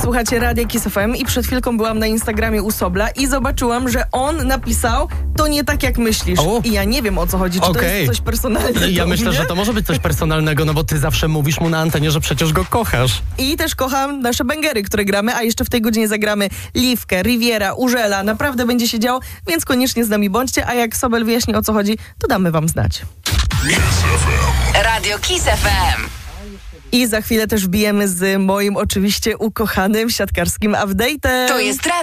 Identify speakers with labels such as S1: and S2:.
S1: słuchacie Radia Kiss FM i przed chwilką byłam na Instagramie u Sobla i zobaczyłam, że on napisał, to nie tak jak myślisz. I ja nie wiem, o co chodzi, czy to jest coś personalnego.
S2: Ja myślę, że to może być coś personalnego, no bo ty zawsze mówisz mu na antenie, że przecież go kochasz.
S1: I też kocham nasze bangery, które gramy, a jeszcze w tej godzinie zagramy Liwkę, Riviera, Urzela. Naprawdę będzie się działo, więc koniecznie z nami bądźcie, a jak Sobel wyjaśni, o co chodzi, to damy wam znać.
S3: Radio Kiss FM.
S1: I za chwilę też wbijemy z moim oczywiście ukochanym siatkarskim update'em.
S3: To jest